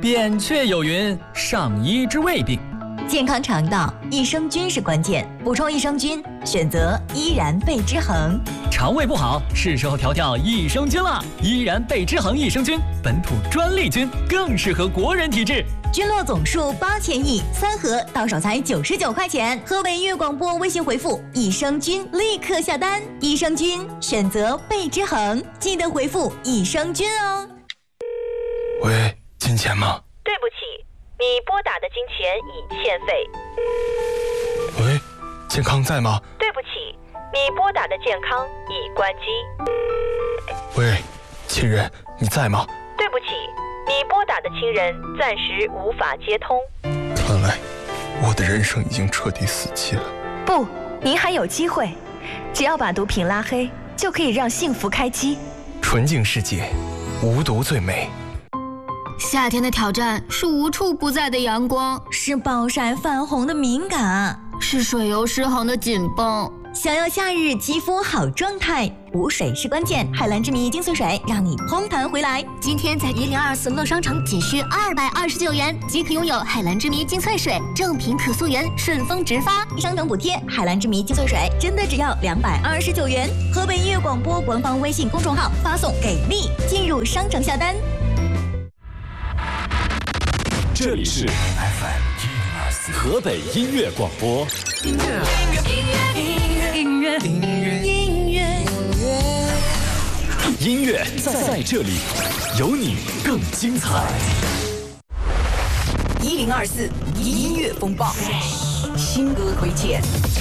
扁鹊有云：上医治未病。 健康肠道，益生菌是关键。补充益生菌，选择依然贝之恒。 肠胃不好，是时候调调益生菌了。依然贝之恒益生菌，本土专利菌，更适合国人体质。 菌落总数8000亿，3盒到手才99块钱。河北音乐广播微信回复益生菌，立刻下单。益生菌选择贝之恒，记得回复益生菌哦。 喂，金钱吗？ 对不起，你拨打的金钱已欠费。 喂，健康在吗？ 对不起，你拨打的健康已关机。 喂，亲人，你在吗？ 对不起，你拨打的亲人暂时无法接通。 看来我的人生已经彻底死期了。 不，您还有机会，只要把毒品拉黑，就可以让幸福开机。 纯净世界，无毒最美。 夏天的挑战是无处不在的阳光， 是暴晒泛红的敏感， 是水油失衡的紧绷。 想要夏日肌肤好状态，补水是关键。海蓝之谜精粹水让你嘭弹回来。 今天在1024乐商城仅需229元即可拥有海蓝之谜精粹水，正品可溯源，顺丰直发， 商城补贴。海蓝之谜精粹水真的只要229元。河北音乐广播官方微信公众号发送给力，进入商城下单。 这里是 FM 河北音乐广播。音乐在这里，有你更精彩。 1024音乐风暴，新歌推荐。